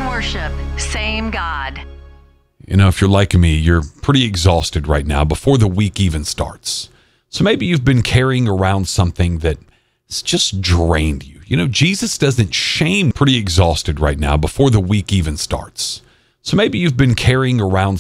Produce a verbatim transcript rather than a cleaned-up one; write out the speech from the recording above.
and worship, same God. You know, if you're like me, you're pretty exhausted right now before the week even starts. So maybe you've been carrying around something that's just drained you. You know, Jesus doesn't shame pretty exhausted right now before the week even starts. So maybe you've been carrying around